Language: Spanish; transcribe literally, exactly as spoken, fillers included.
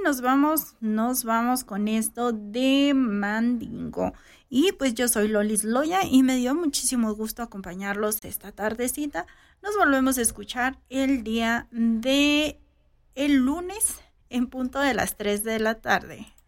nos vamos, nos vamos con esto de Mandingo. Y pues yo soy Lolis Loya y me dio muchísimo gusto acompañarlos esta tardecita. Nos volvemos a escuchar el día de el lunes en punto de las tres de la tarde.